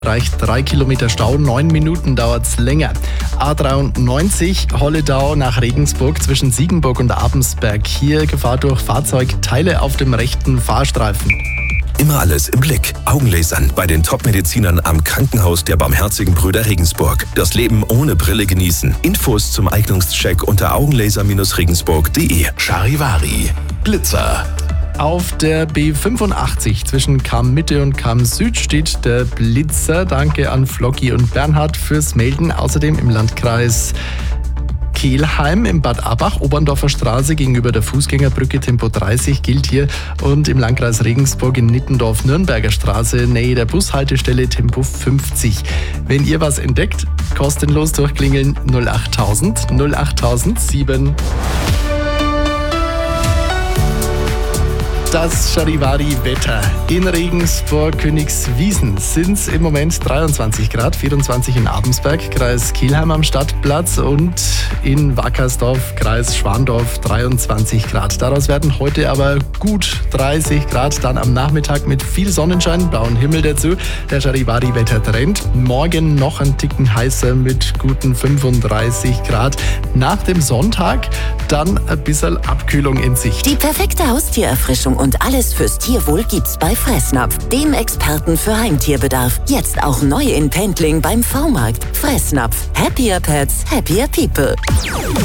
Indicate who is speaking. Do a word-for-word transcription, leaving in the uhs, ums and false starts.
Speaker 1: Reicht drei Kilometer Stau, neun Minuten dauert's länger. A dreiundneunzig Holledau nach Regensburg zwischen Siegenburg und Abensberg. Hier Gefahr durch Fahrzeugteile auf dem rechten Fahrstreifen.
Speaker 2: Immer alles im Blick. Augenlasern bei den Top-Medizinern am Krankenhaus der Barmherzigen Brüder Regensburg. Das Leben ohne Brille genießen. Infos zum Eignungscheck unter augenlaser Regensburg punkt de.
Speaker 3: Charivari, Blitzer.
Speaker 1: Auf der B fünfundachtzig zwischen Cham Mitte und Cham Süd steht der Blitzer. Danke an Flocki und Bernhard fürs Melden. Außerdem im Landkreis Kelheim im Bad Abach, Oberndorfer Straße gegenüber der Fußgängerbrücke Tempo dreißig gilt hier und im Landkreis Regensburg in Nittendorf Nürnberger Straße nähe der Bushaltestelle Tempo fünfzig. Wenn ihr was entdeckt, kostenlos durchklingeln null achttausend null achttausend sieben. Das Charivari-Wetter. In Regensburg, Königswiesen sind es im Moment dreiundzwanzig Grad, vierundzwanzig in Abensberg, Kreis Kelheim am Stadtplatz und in Wackersdorf, Kreis Schwandorf dreiundzwanzig Grad. Daraus werden heute aber gut dreißig Grad, dann am Nachmittag mit viel Sonnenschein, blauen Himmel dazu. Der Charivari-Wetter-Trend. Morgen noch ein Ticken heißer mit guten fünfunddreißig Grad. Nach dem Sonntag dann ein bisschen Abkühlung in Sicht.
Speaker 4: Die perfekte Haustiererfrischung und alles fürs Tierwohl gibt's bei Fressnapf, dem Experten für Heimtierbedarf. Jetzt auch neu in Pendling beim V-Markt. Fressnapf. Happier Pets, happier people.